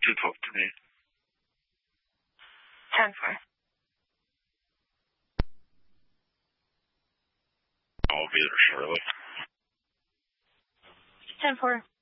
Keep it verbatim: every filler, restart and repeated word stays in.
to talk to me. ten four. I'll be there shortly. ten four.